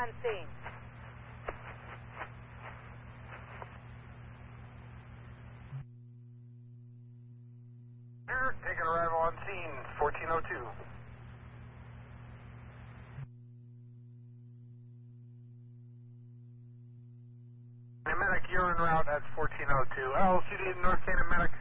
on scene. Taking arrival on scene, 1402. Medic, you're en route at 1402. LCD North Canton Medic